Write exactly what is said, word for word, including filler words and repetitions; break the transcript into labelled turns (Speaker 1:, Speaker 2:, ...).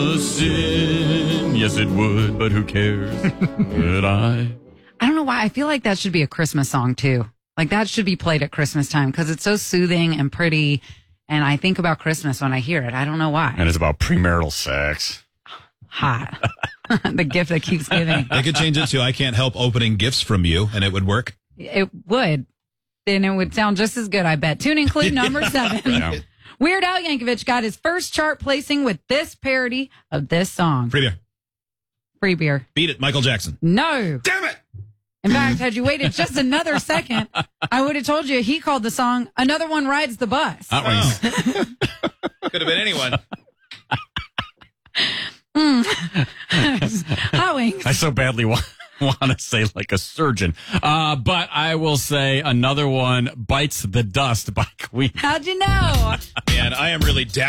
Speaker 1: sin. Yes, it would, but who cares? But I...
Speaker 2: I don't know why. I feel like that should be a Christmas song, too. Like, that should be played at Christmas time because it's so soothing and pretty. And I think about Christmas when I hear it. I don't know why.
Speaker 1: And it's about premarital sex.
Speaker 2: Hot. The gift that keeps giving.
Speaker 3: They could change it to I can't help opening gifts from you, and it would work.
Speaker 2: It would. Then it would sound just as good, I bet. Tune in clue number seven.
Speaker 1: Yeah.
Speaker 2: Weird Al Yankovic got his first chart placing with this parody of this song.
Speaker 3: Free beer.
Speaker 2: Free beer.
Speaker 3: Beat it, Michael Jackson.
Speaker 2: No.
Speaker 3: Damn it!
Speaker 2: In fact, had you waited just another second, I would have told you he called the song Another One Rides the Bus.
Speaker 1: Hot Wings.
Speaker 3: Oh. Could have been anyone.
Speaker 2: Mm. Hot Wings.
Speaker 1: I so badly want, want to say like a surgeon. Uh, but I will say Another One Bites the Dust by Queen.
Speaker 2: How'd you know?
Speaker 3: Man, I am really down.